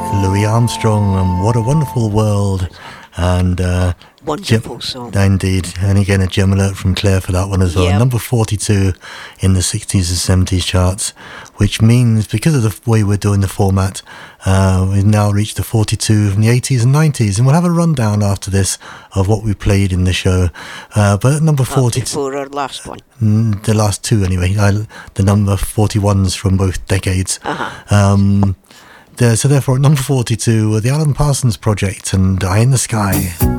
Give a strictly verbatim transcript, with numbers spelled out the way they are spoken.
Louis Armstrong and What a Wonderful World. And uh, wonderful gem- song. Indeed. And again, a gem alert from Claire for that one as well. Yep. Number forty-two in the sixties and seventies charts, which means because of the way we're doing the format, uh, we've now reached the forty-two from the eighties and nineties. And we'll have a rundown after this of what we played in the show. Uh, but at number forty-two... Before our last one. Mm, the last two anyway. I, the number forty-ones from both decades. Uh-huh. Um, there, so therefore, at number forty-two, the Alan Parsons Project and Eye in the Sky.